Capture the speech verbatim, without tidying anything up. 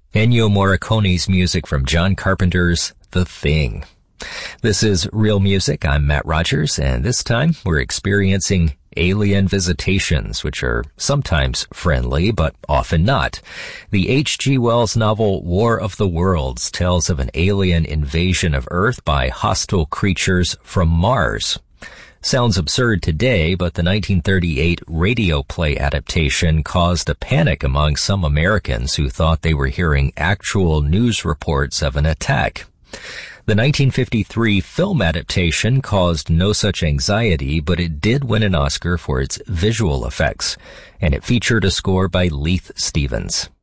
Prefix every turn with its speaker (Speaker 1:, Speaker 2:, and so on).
Speaker 1: Ennio Morricone's music from John Carpenter's The Thing. This is Real Music. I'm Matt Rogers, and this time we're experiencing alien visitations, which are sometimes friendly, but often not. The H G Wells novel War of the Worlds tells of an alien invasion of Earth by hostile creatures from Mars. Sounds absurd today, but the nineteen thirty-eight radio play adaptation caused a panic among some Americans who thought they were hearing actual news reports of an attack. The nineteen fifty-three film adaptation caused no such anxiety, but it did win an Oscar for its visual effects, and it featured a score by Leith Stevens.